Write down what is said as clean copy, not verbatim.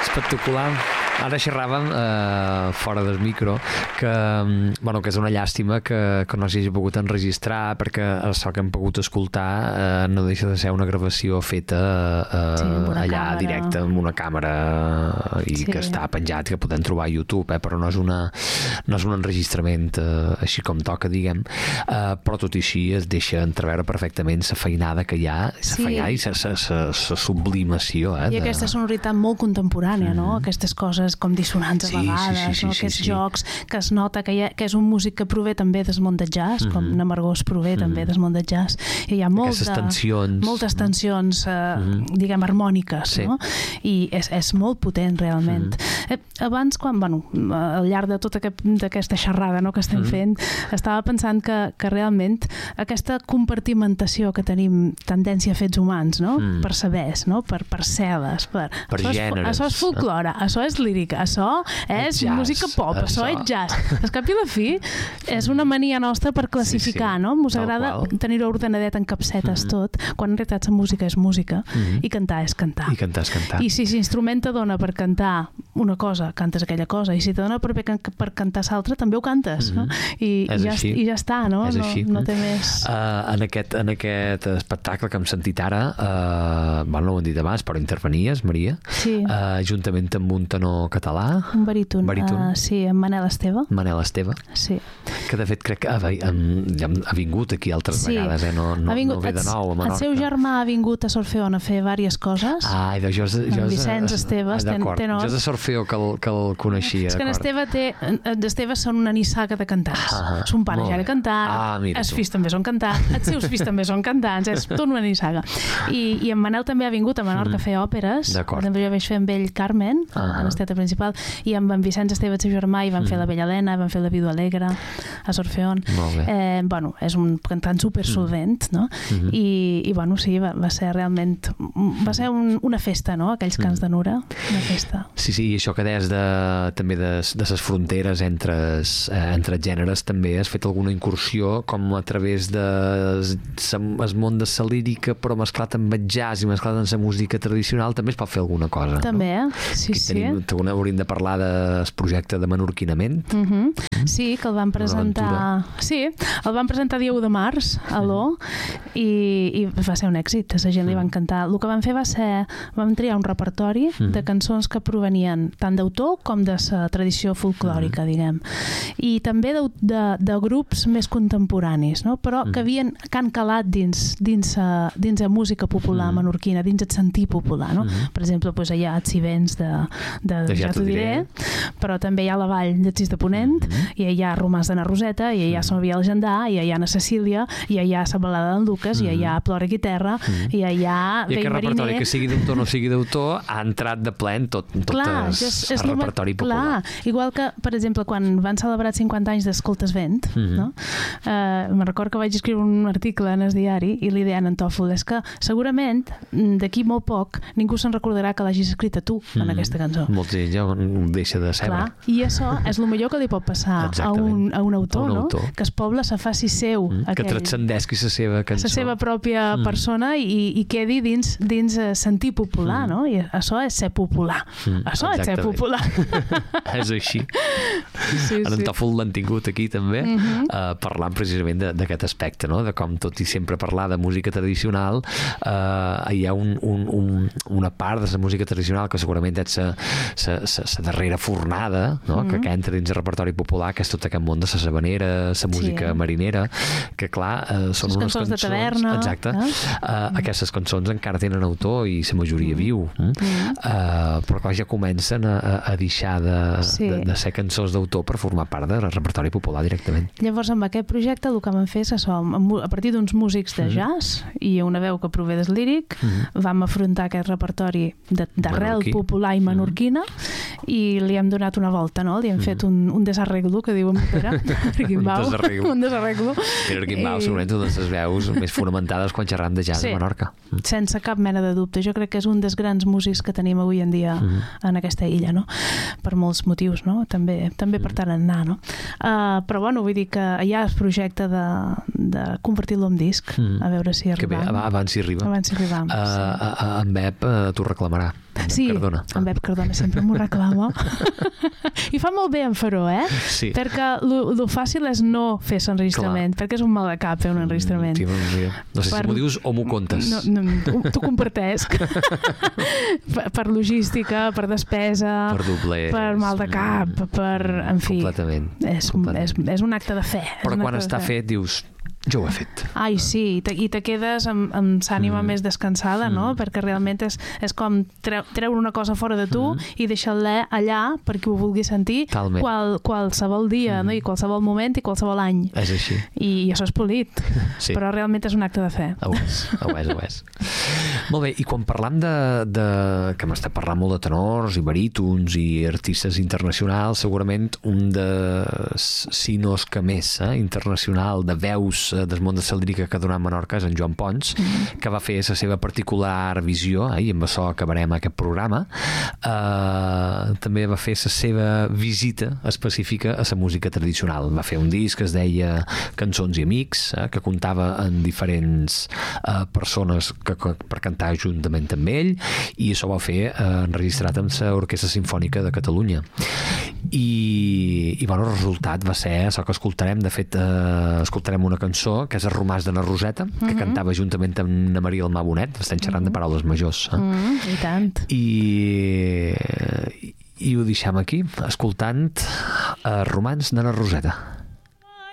Espectacular. Ara xerràvem fora del micro que és una llàstima que no s'hagi pogut enregistrar, perquè això que hem pogut escoltar no deixa de ser una gravació feta allà directe amb una càmera i que està penjat, que podem trobar a YouTube, però no és un enregistrament així com toca, diguem, però tot i així es deixa entreveure perfectament la feinada que hi ha, i la sublimació. I aquesta sonoritat molt contemporània, no? Aquestes coses com dissonants a vegades, aquests jocs que es nota que és un músic que prové també del món del jazz, com Namargós prové també del món del jazz, i hi ha moltes tensions diguem harmòniques, no? I és molt potent realment. Abans, al llarg de tota aquesta xerrada que estem fent, estava pensant que realment aquesta compartimentació que tenim tendència a fets humans, no? Per sabers, no? Per parcel·les, per gèneres. Això és folklore, això és lírica, això és música pop, això és jazz. Al cap i la fi és una mania nostra per classificar, no? Ens agrada tenir-ho ordenadet en capsetes tot, quan en realitat la música és música i cantar és cantar. I si l'instrument te dona per cantar una cosa, cantes aquella cosa, i si te dona per cantar l'altra, també ho cantes, no? I ja està, no? No té més. En aquest espectacle que hem sentit ara, no ho hem dit abans, però intervenies, Maria, juntament amb un tenor català, un baríton, sí, en Manel Esteve, sí, que de fet crec que ha vingut aquí altres vegades, no ve de nou a Menorca. El seu germà ha vingut a Sorfeon a fer diverses coses, en Vicenç Esteve, jo de Sorfeo que el coneixia. És que en Esteve són una nissaga de cantants, son pare ja era cantant, els fills també són cantants, els seus fills també són cantants, és tot una nissaga. I en Manel també ha vingut a Menorca a fer òperes, per exemple jo vaig fer amb ell Carmen, en el teatre principal, i amb en Vicenç Esteve, el seu germà, i van fer la Bella Helena, van fer la Vídua Alegre a Sorfeon. És un cantant super solvent, no? I sí, va ser realment una festa, no? Aquells cants de Nura, una festa. Sí, i això que deies també de les fronteres entre gèneres, també has fet alguna incursió com a través del món de la lírica, però mesclat amb el jazz i mesclat amb la música tradicional, també es pot fer alguna cosa. També, sí. Hauríem de parlar del projecte de menorquinament. Sí, que el van presentar... Sí, el van presentar dia 1 de març a l'O i va ser un èxit, a la gent li va encantar. El que van fer vam triar un repertori de cançons que provenien tant d'autor com de la tradició folclòrica, diguem. I també de grups més contemporanis, no? Però que han calat dins la música popular menorquina, dins el sentir popular, no? Per exemple, hi ha els Vents de Ja t'ho diré, però també hi ha la Vall del Cis de Ponent, i hi ha Romàs de na Roseta, i hi ha Sant Vial Agendà, i hi ha na Cecília, i hi ha la Balada d'en Lucas, i hi ha Plora Guiterra, i hi ha Vell Mariner. I aquest repertori, que sigui d'autor o no sigui d'autor, ha entrat de ple en tot el repertori popular. Igual que, per exemple, quan van celebrar 50 anys d'Escoltes Vent, no? Me'n recordo que vaig escriure un article en el diari i l'idea en Tòfol és que segurament d'aquí molt poc ningú se'n recordarà que l'hagis escrit a tu en aquesta cançó. Molts d'ells ja ho deixa de saber. I això és el millor que li pot passar a un autor, no? Que el poble se faci seu. Que transcendesqui la seva cançó. La seva pròpia persona i quedi dins sentir popular, no? I això és ser popular. Això és ser popular. És així. En Tòfol l'han tingut aquí també, parlant precisament d'aquest aspecte, no? De com tot i sempre parlar de música tradicional, hi ha una part de la música tradicional que segurament és la darrera fornada, no? Que entra dins el repertori popular, que és tot aquest món de la sabanera, la música marinera, que clar, són unes cançons de taverna. Exacte. Aquestes cançons encara tenen autor i la majoria viu, però clar, ja comencen a deixar de ser cançons d'autor per formar part del repertori popular directament. Llavors, amb aquest projecte el que vam fer és això, a partir d'uns músics de jazz i una veu que prové del líric, vam afrontar aquest repertori d'arrel popular i menorquina i li hem donat una volta, no? Li hem fet un desarreglo, que diu en Pere Arquimbau. Un desarreglo. Pere Arquimbau, segurament una de les veus més fonamentades quan xerram de jazz a Menorca. Sense cap mena de dubte. Jo crec que és un dels grans músics que tenim avui en dia en aquesta illa, no? Per molts motius, no? També per tarannà, no? Però bueno, vull dir que hi ha el projecte de convertir-lo en disc, a veure si arribam. Que bé, abans si arriba. En Bep t'ho reclamarà. Cardona. En Pep Cardona sempre m'ho reclama. I fa molt bé en Faró, Sí. Perquè lo fàcil és no fer l'enregistrament, perquè és un mal de cap fer un enregistrament. Sí, no sé si m'ho dius o m'ho contes. No, t'ho compartesc. Per logística, per despesa, per doblers, per mal de cap, en fi. Completament. És un acte de fe. Però quan està fet dius, jo ho he fet. Ai, sí, i te quedes amb l'ànima més descansada, no? Perquè realment és com treure una cosa fora de tu i deixar-la allà per qui ho vulgui sentir qualsevol dia, no? I qualsevol moment i qualsevol any. És així. I això és polit, sí. Però realment és un acte de fe. Ho és. Molt bé, i quan parlam que m'està parlant molt de tenors i barítons i artistes internacionals, segurament un de, si no és que més, internacional, de veus del món de Saldrica que ha donat Menorca és en Joan Pons, que va fer la seva particular visió, i amb això acabarem aquest programa. També va fer la seva visita específica a la música tradicional. Va fer un disc que es deia Cançons i Amics, que comptava en diferents persones per cantar juntament amb ell, i això va fer enregistrat amb l'Orquestra Simfònica de Catalunya. I bueno, el resultat va ser això que escoltarem. De fet, escoltarem una cançó que és el Romàs de na Roseta, que cantava juntament amb na Maria Almà Bonet. Estem xerrant de paraules majors. I tant. I ho deixem aquí, escoltant Romans de na Roseta.